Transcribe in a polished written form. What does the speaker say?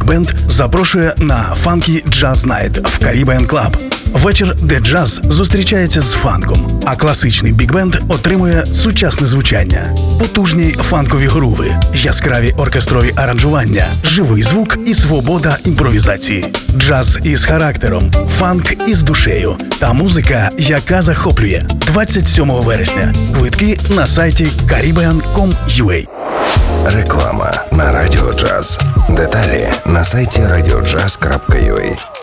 Бенд запрошує на Funky Jazz Night в Caribbean Club. Вечір, де джаз зустрічається з фанком, а класичний бік-бенд отримує сучасне звучання, потужні фанкові груви, яскраві оркестрові аранжування, живий звук і свобода імпровізації. Джаз із характером, фанк із душею та музика, яка захоплює. 27 вересня. Квитки на сайті caribbean.com.ua. Реклама на Радіо Джаз. Деталі на сайті radiojazz.ua.